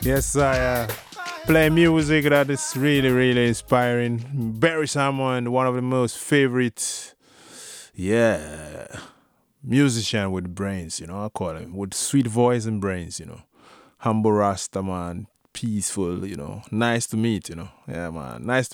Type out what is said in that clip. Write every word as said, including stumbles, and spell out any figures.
Yes, I uh, play music that is really, really inspiring. Barry Salmon, one of the most favorite, yeah, musician with brains, you know, I call him, with sweet voice and brains, you know. Humble Rasta, man, peaceful, you know, nice to meet, you know. Yeah, man, nice to